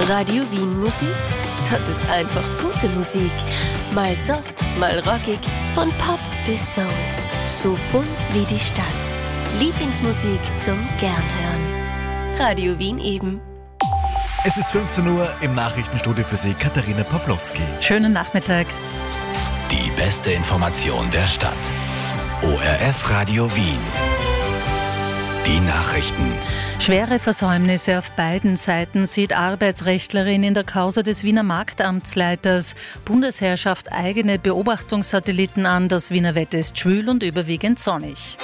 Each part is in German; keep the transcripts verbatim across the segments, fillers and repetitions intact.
Radio Wien Musik, das ist einfach gute Musik. Mal soft, mal rockig, von Pop bis Soul. So bunt wie die Stadt. Lieblingsmusik zum Gernhören. Radio Wien eben. Es ist fünfzehn Uhr, im Nachrichtenstudio für Sie Katharina Pawlowski. Schönen Nachmittag. Die beste Information der Stadt. O R F Radio Wien. Die Nachrichten. Schwere Versäumnisse auf beiden Seiten sieht Arbeitsrechtlerin in der Causa des Wiener Marktamtsleiters. Bundesheer schafft eigene Beobachtungssatelliten an. Das Wiener Wetter ist schwül und überwiegend sonnig.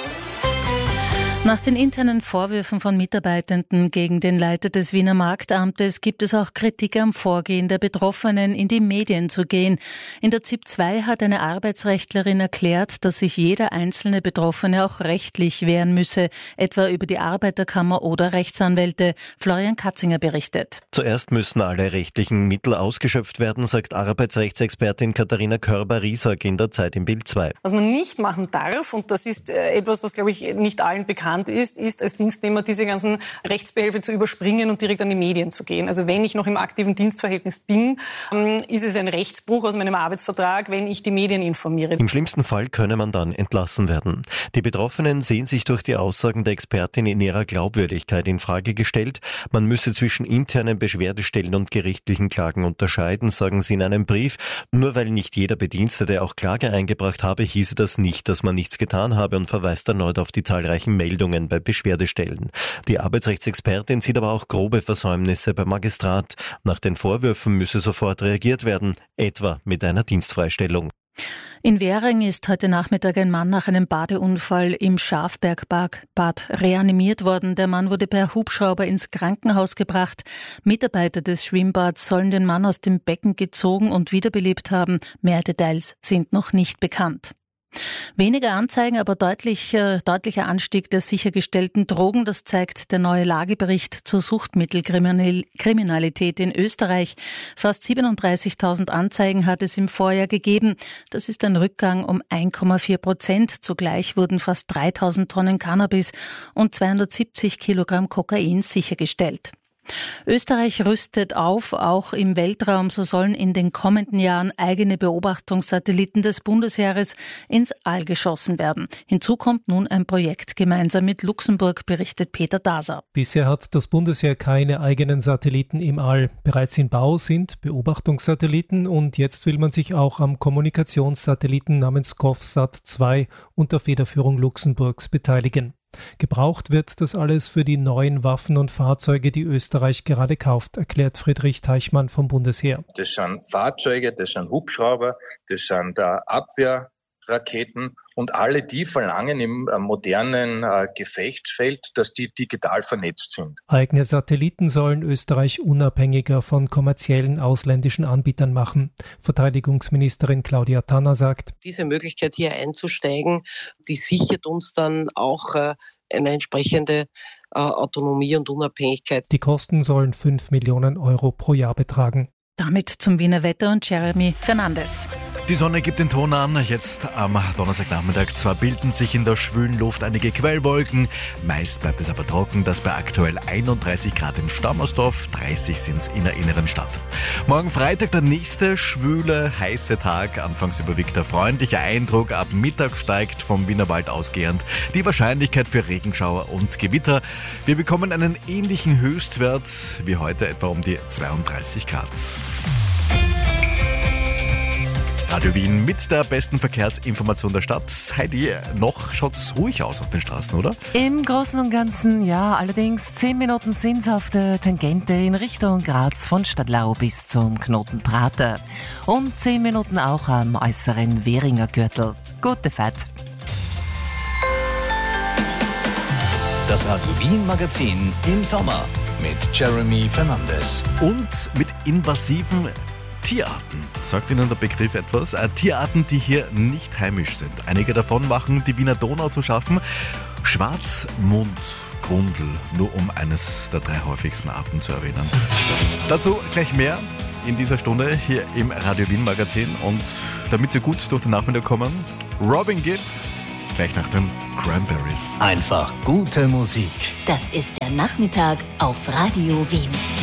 Nach den internen Vorwürfen von Mitarbeitenden gegen den Leiter des Wiener Marktamtes gibt es auch Kritik am Vorgehen der Betroffenen, in die Medien zu gehen. In der Z I P zwei hat eine Arbeitsrechtlerin erklärt, dass sich jeder einzelne Betroffene auch rechtlich wehren müsse, etwa über die Arbeiterkammer oder Rechtsanwälte. Florian Katzinger berichtet. Zuerst müssen alle rechtlichen Mittel ausgeschöpft werden, sagt Arbeitsrechtsexpertin Katharina Körber-Riesack in der Zeit im Bild zwei. Was man nicht machen darf, und das ist etwas, was, glaube ich, nicht allen bekannt ist, ist als Dienstnehmer diese ganzen Rechtsbehelfe zu überspringen und direkt an die Medien zu gehen. Also wenn ich noch im aktiven Dienstverhältnis bin, ist es ein Rechtsbruch aus meinem Arbeitsvertrag, wenn ich die Medien informiere. Im schlimmsten Fall könne man dann entlassen werden. Die Betroffenen sehen sich durch die Aussagen der Expertin in ihrer Glaubwürdigkeit in Frage gestellt. Man müsse zwischen internen Beschwerdestellen und gerichtlichen Klagen unterscheiden, sagen sie in einem Brief. Nur weil nicht jeder Bedienstete auch Klage eingebracht habe, hieße das nicht, dass man nichts getan habe und verweist erneut auf die zahlreichen Meldungen bei Beschwerdestellen. Die Arbeitsrechtsexpertin sieht aber auch grobe Versäumnisse beim Magistrat. Nach den Vorwürfen müsse sofort reagiert werden, etwa mit einer Dienstfreistellung. In Währing ist heute Nachmittag ein Mann nach einem Badeunfall im Schafbergbad reanimiert worden. Der Mann wurde per Hubschrauber ins Krankenhaus gebracht. Mitarbeiter des Schwimmbads sollen den Mann aus dem Becken gezogen und wiederbelebt haben. Mehr Details sind noch nicht bekannt. Weniger Anzeigen, aber deutlich, äh, deutlicher Anstieg der sichergestellten Drogen. Das zeigt der neue Lagebericht zur Suchtmittelkriminalität in Österreich. Fast siebenunddreißigtausend Anzeigen hat es im Vorjahr gegeben. Das ist ein Rückgang um eins Komma vier Prozent. Zugleich wurden fast dreitausend Tonnen Cannabis und zweihundertsiebzig Kilogramm Kokain sichergestellt. Österreich rüstet auf, auch im Weltraum. So sollen in den kommenden Jahren eigene Beobachtungssatelliten des Bundesheeres ins All geschossen werden. Hinzu kommt nun ein Projekt gemeinsam mit Luxemburg, berichtet Peter Daser. Bisher hat das Bundesheer keine eigenen Satelliten im All. Bereits in Bau sind Beobachtungssatelliten und jetzt will man sich auch am Kommunikationssatelliten namens GovSat zwei unter Federführung Luxemburgs beteiligen. Gebraucht wird das alles für die neuen Waffen und Fahrzeuge, die Österreich gerade kauft, erklärt Friedrich Teichmann vom Bundesheer. Das sind Fahrzeuge, das sind Hubschrauber, das sind äh, Abwehrraketen und alle die verlangen im äh, modernen äh, Gefechtsfeld, dass die digital vernetzt sind. Eigene Satelliten sollen Österreich unabhängiger von kommerziellen ausländischen Anbietern machen. Verteidigungsministerin Claudia Tanner sagt: Diese Möglichkeit hier einzusteigen, die sichert uns dann auch äh, eine entsprechende äh, Autonomie und Unabhängigkeit. Die Kosten sollen fünf Millionen Euro pro Jahr betragen. Damit zum Wiener Wetter und Jeremy Fernandes. Die Sonne gibt den Ton an. Jetzt am Donnerstagnachmittag. Zwar bilden sich in der schwülen Luft einige Quellwolken, meist bleibt es aber trocken, das bei aktuell einunddreißig Grad in Stammersdorf, dreißig sind es in der inneren Stadt. Morgen Freitag der nächste schwüle, heiße Tag. Anfangs überwiegt der freundliche Eindruck, ab Mittag steigt vom Wienerwald ausgehend die Wahrscheinlichkeit für Regenschauer und Gewitter. Wir bekommen einen ähnlichen Höchstwert wie heute, etwa um die zweiunddreißig Grad. Radio Wien mit der besten Verkehrsinformation der Stadt. Heidi, noch schaut's ruhig aus auf den Straßen, oder? Im Großen und Ganzen ja, allerdings zehn Minuten sind es auf der Tangente in Richtung Graz von Stadlau bis zum Knoten Prater. Und zehn Minuten auch am äußeren Währinger Gürtel. Gute Fahrt. Das Radio Wien Magazin im Sommer mit Jeremy Fernandes. Und mit invasiven Tierarten. Sagt Ihnen der Begriff etwas? Äh, Tierarten, die hier nicht heimisch sind. Einige davon machen die Wiener Donau zu schaffen. Schwarzmundgrundel, nur um eines der drei häufigsten Arten zu erwähnen. Dazu gleich mehr in dieser Stunde hier im Radio Wien Magazin. Und damit Sie gut durch den Nachmittag kommen, Robin Gibb, gleich nach den Cranberries. Einfach gute Musik. Das ist der Nachmittag auf Radio Wien.